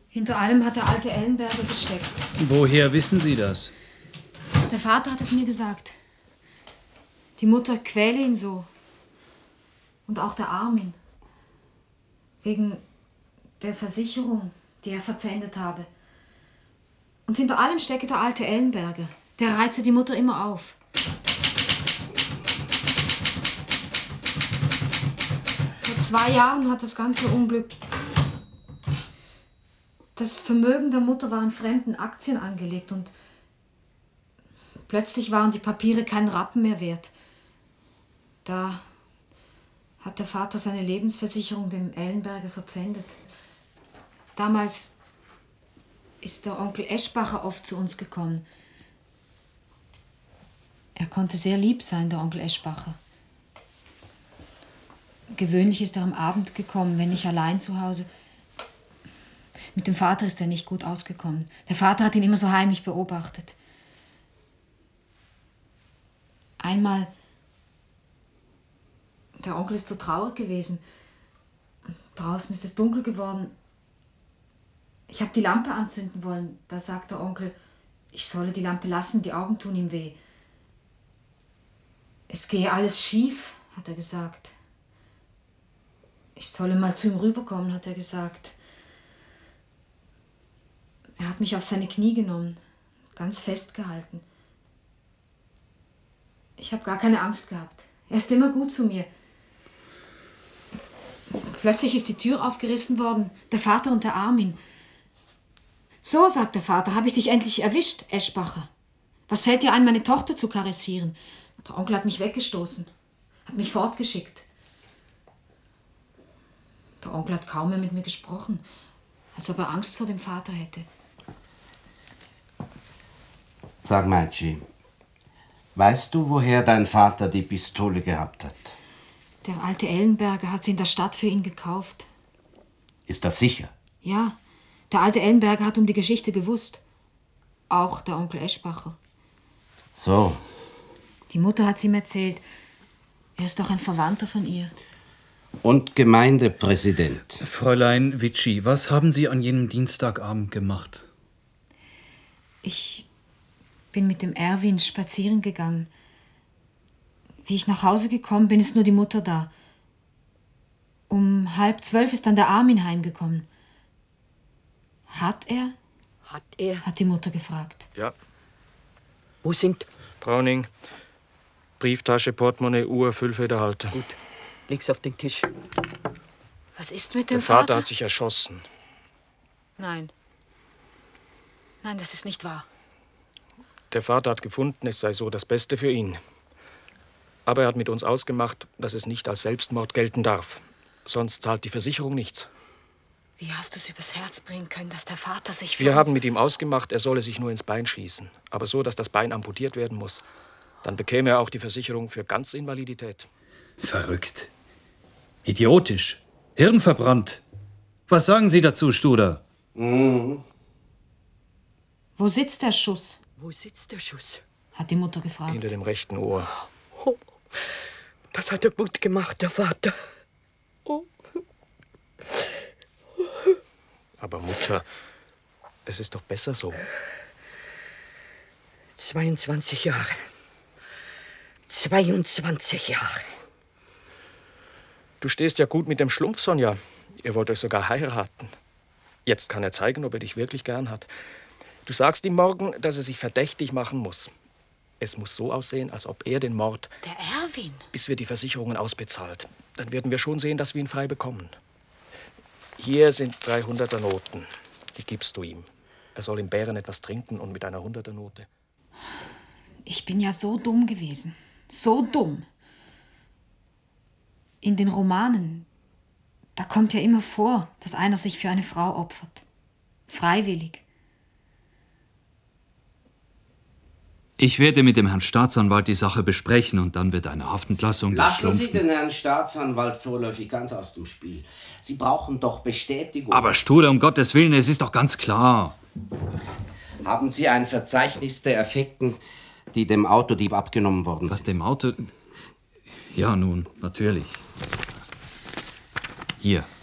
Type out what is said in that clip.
Hinter allem hat der alte Ellenberger gesteckt. Woher wissen Sie das? Der Vater hat es mir gesagt. Die Mutter quäle ihn so. Und auch der Armin. Wegen der Versicherung, die er verpfändet habe. Und hinter allem stecke der alte Ellenberger. Der reize die Mutter immer auf. Vor 2 Jahren hat das ganze Unglück... Das Vermögen der Mutter war in fremden Aktien angelegt und plötzlich waren die Papiere keinen Rappen mehr wert. Da hat der Vater seine Lebensversicherung dem Ellenberger verpfändet. Damals ist der Onkel Eschbacher oft zu uns gekommen. Er konnte sehr lieb sein, der Onkel Eschbacher. Gewöhnlich ist er am Abend gekommen, wenn ich allein zu Hause... Mit dem Vater ist er nicht gut ausgekommen. Der Vater hat ihn immer so heimlich beobachtet. Einmal, der Onkel ist so traurig gewesen. Draußen ist es dunkel geworden. Ich habe die Lampe anzünden wollen. Da sagt der Onkel, ich solle die Lampe lassen, die Augen tun ihm weh. Es gehe alles schief, hat er gesagt. Ich solle mal zu ihm rüberkommen, hat er gesagt. Er hat mich auf seine Knie genommen, ganz festgehalten. Ich habe gar keine Angst gehabt. Er ist immer gut zu mir. Plötzlich ist die Tür aufgerissen worden, der Vater und der Armin. So, sagt der Vater, habe ich dich endlich erwischt, Eschbacher. Was fällt dir ein, meine Tochter zu karessieren? Der Onkel hat mich weggestoßen, hat mich fortgeschickt. Der Onkel hat kaum mehr mit mir gesprochen, als ob er Angst vor dem Vater hätte. Sag, Meitschi, weißt du, woher dein Vater die Pistole gehabt hat? Der alte Ellenberger hat sie in der Stadt für ihn gekauft. Ist das sicher? Ja, der alte Ellenberger hat um die Geschichte gewusst. Auch der Onkel Eschbacher. So. Die Mutter hat's ihm erzählt. Er ist doch ein Verwandter von ihr. Und Gemeindepräsident. Fräulein Witschi, was haben Sie an jenem Dienstagabend gemacht? Ich bin mit dem Erwin spazieren gegangen. Wie ich nach Hause gekommen bin, ist nur die Mutter da. Um 11:30 ist dann der Armin heimgekommen. Hat er? Hat er? Hat die Mutter gefragt. Ja. Wo sind? Browning. Brieftasche, Portemonnaie, Uhr, Füllfederhalter. Gut. Leg's auf den Tisch. Was ist mit dem Der Vater hat sich erschossen. Nein. Nein, das ist nicht wahr. Der Vater hat gefunden, es sei so das Beste für ihn. Aber er hat mit uns ausgemacht, dass es nicht als Selbstmord gelten darf. Sonst zahlt die Versicherung nichts. Wie hast du es übers Herz bringen können, dass der Vater sich für Wir uns... haben mit ihm ausgemacht, er solle sich nur ins Bein schießen. Aber so, dass das Bein amputiert werden muss. Dann bekäme er auch die Versicherung für Ganzinvalidität. Verrückt. Idiotisch. Hirnverbrannt. Was sagen Sie dazu, Studer? Wo sitzt der Schuss? Wo sitzt der Schuss? Hat die Mutter gefragt. Hinter dem rechten Ohr. Oh, das hat er gut gemacht, der Vater. Oh. Aber Mutter, es ist doch besser so. 22 Jahre. 22 Jahre. Du stehst ja gut mit dem Schlumpf, Sonja. Ihr wollt euch sogar heiraten. Jetzt kann er zeigen, ob er dich wirklich gern hat. Du sagst ihm morgen, dass er sich verdächtig machen muss. Es muss so aussehen, als ob er den Mord... Der Erwin? Bis wir die Versicherungen ausbezahlt. Dann werden wir schon sehen, dass wir ihn frei bekommen. Hier sind 300er Noten. Die gibst du ihm. Er soll im Bären etwas trinken und mit einer 100er Note. Ich bin ja so dumm gewesen. So dumm. In den Romanen, da kommt ja immer vor, dass einer sich für eine Frau opfert. Freiwillig. Ich werde mit dem Herrn Staatsanwalt die Sache besprechen und dann wird eine Haftentlassung... Lassen Sie den Herrn Staatsanwalt vorläufig ganz aus dem Spiel. Sie brauchen doch Bestätigung. Aber Studer, um Gottes Willen, es ist doch ganz klar. Haben Sie ein Verzeichnis der Effekten, die dem Autodieb abgenommen worden sind? Was, dem Auto... Ja, nun, natürlich. Hier.